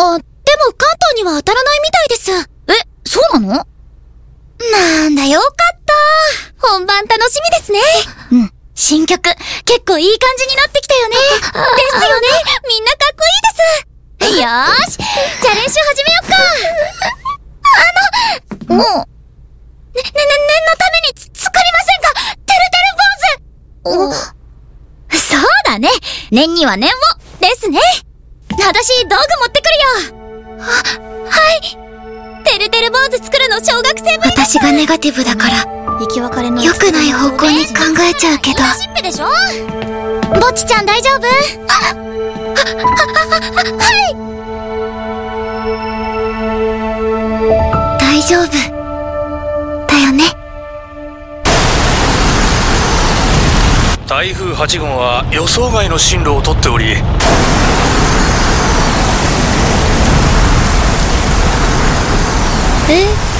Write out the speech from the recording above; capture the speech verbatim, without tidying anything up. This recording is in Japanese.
あ、でも関東には当たらないみたいです。 え、そうなの？ なんだよかった。本番楽しみですね。 うん。新曲、結構いい感じになってきたよね。 ですよね。みんなかっこいいです。 よーし、じゃあ練習始めよっか。 あの、もう、ね、ね、ね、念のためにつ、作りませんか？てるてる坊主。 お、そうだね。念には念を。 ですね。 私、道具持ってくるよ。 あ、はい。てるてる坊主作るの小学生ぶりです。 私がネガティブだから、 生き別れの良くない方向に考えちゃうけど。 言い出しっぺでしょ？ ぼっちちゃん大丈夫？あ、は、は、は、はい。 大丈夫。だよね。 台風はちごうは予想外の進路をとっており、 え？